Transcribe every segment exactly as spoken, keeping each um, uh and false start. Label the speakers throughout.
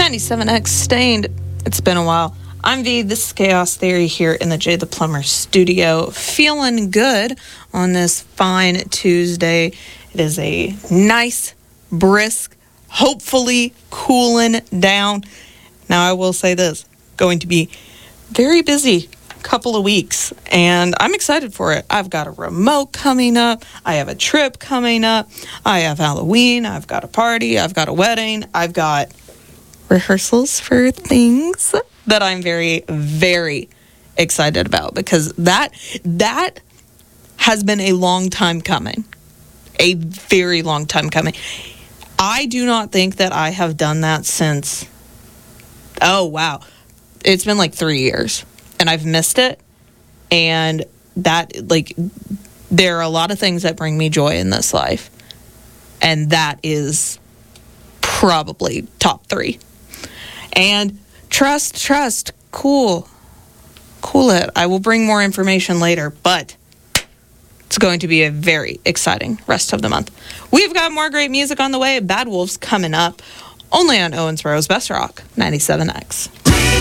Speaker 1: ninety-seven X Stained. It's been a while. I'm V. This is Chaos Theory here in the Jay the Plumber studio. Feeling good on this fine Tuesday. It is a nice, brisk, hopefully cooling down. Now, I will say this. Going to be very busy couple of weeks, and I'm excited for it. I've got a remote coming up. I have a trip coming up. I have Halloween. I've got a party. I've got a wedding. I've got rehearsals for things that I'm very, very excited about, because that that has been a long time coming. A very long time coming. I do not think that I have done that since, oh, wow. It's been like three years. And I've missed it. And that, like, there are a lot of things that bring me joy in this life. And that is probably top three. And trust, trust, cool. Cool it. I will bring more information later, but it's going to be a very exciting rest of the month. We've got more great music on the way. Bad Wolves coming up, only on Owensboro's Best Rock, ninety-seven X.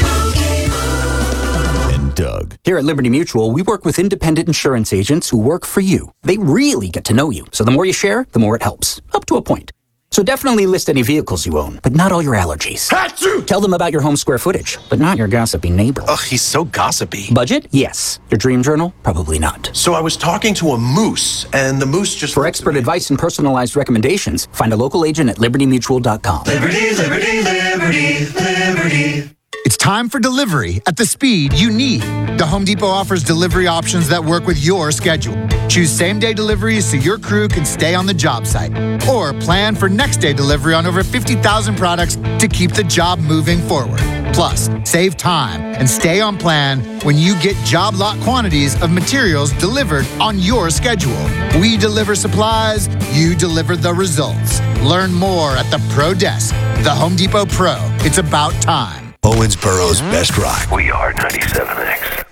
Speaker 2: Doug. Here at Liberty Mutual, we work with independent insurance agents who work for you. They really get to know you. So the more you share, the more it helps. Up to a point. So definitely list any vehicles you own, but not all your allergies. Achoo! Tell them about your home square footage, but not your gossipy neighbor.
Speaker 3: Ugh, he's so gossipy.
Speaker 2: Budget? Yes. Your dream journal? Probably not.
Speaker 3: So I was talking to a moose, and the moose just...
Speaker 2: For expert advice and personalized recommendations, find a local agent at liberty mutual dot com.
Speaker 4: Liberty, liberty, liberty, liberty. It's time for delivery at the speed you need. The Home Depot offers delivery options that work with your schedule. Choose same-day deliveries so your crew can stay on the job site. Or plan for next-day delivery on over fifty thousand products to keep the job moving forward. Plus, save time and stay on plan when you get job lot quantities of materials delivered on your schedule. We deliver supplies, you deliver the results. Learn more at the Pro Desk. The Home Depot Pro. It's about time.
Speaker 5: Owensboro's Best Rock.
Speaker 6: We are ninety-seven X.